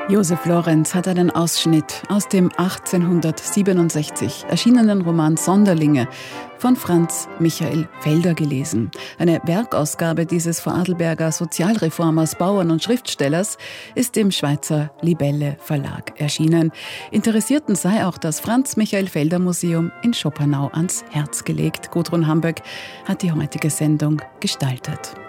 Josef Lorenz hat einen Ausschnitt aus dem 1867 erschienenen Roman Sonderlinge von Franz Michael Felder gelesen. Eine Werkausgabe dieses Vorarlberger Sozialreformers, Bauern und Schriftstellers ist im Schweizer Libelle Verlag erschienen. Interessierten sei auch das Franz Michael Felder Museum in Schopenau ans Herz gelegt. Gudrun Hamburg hat die heutige Sendung gestaltet.